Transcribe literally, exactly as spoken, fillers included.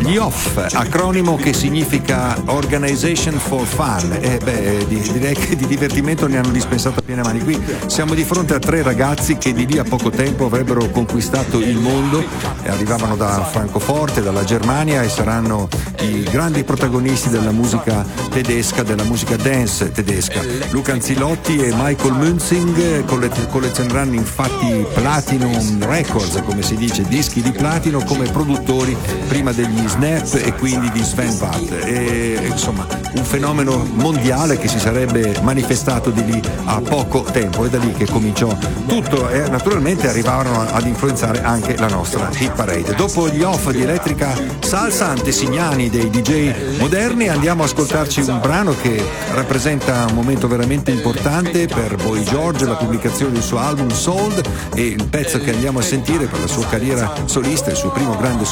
Gli O F, acronimo che significa Organization for Fun. Eh beh, direi che di divertimento ne hanno dispensato a piene mani. Qui siamo di fronte a tre ragazzi che di lì a poco tempo avrebbero conquistato il mondo, e arrivavano da Francoforte, dalla Germania, e saranno i grandi protagonisti della musica tedesca, della musica dance tedesca. Luca Anzilotti e Michael Münzing collezioneranno infatti Platinum Records, come si dice, dischi di platino, come produttori prima degli Snap e quindi di Sven Vath. E insomma un fenomeno mondiale che si sarebbe manifestato di lì a poco tempo, è da lì che cominciò tutto, e naturalmente arrivarono ad influenzare anche la nostra hit parade. Dopo gli O F di Elettrica Salsa, antesignani dei D J moderni, andiamo a ascoltarci un brano che rappresenta un momento veramente importante per Boy George, la pubblicazione del suo album Sold, e il pezzo che andiamo a sentire per la sua carriera solista, il suo primo grande